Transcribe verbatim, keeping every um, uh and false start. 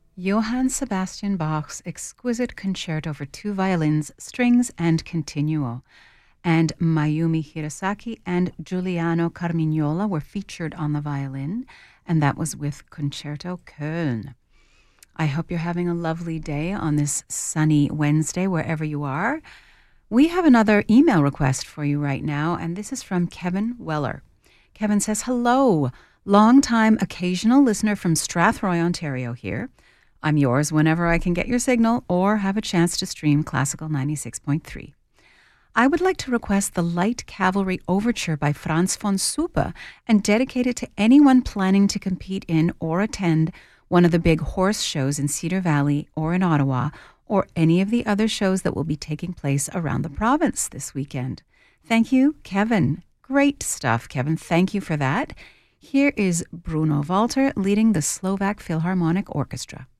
Johann Sebastian Bach's exquisite concerto for two violins, strings, and continuo. And Mayumi Hirasaki and Giuliano Carmignola were featured on the violin, and that was with Concerto Köln. I hope you're having a lovely day on this sunny Wednesday, wherever you are. We have another email request for you right now, and this is from Kevin Weller. Kevin says, hello, long-time occasional listener from Strathroy, Ontario here. I'm yours whenever I can get your signal or have a chance to stream Classical ninety-six point three. I would like to request the Light Cavalry Overture by Franz von Suppe and dedicate it to anyone planning to compete in or attend one of the big horse shows in Cedar Valley or in Ottawa, or any of the other shows that will be taking place around the province this weekend. Thank you, Kevin. Great stuff, Kevin. Thank you for that. Here is Bruno Walter leading the Slovak Philharmonic Orchestra.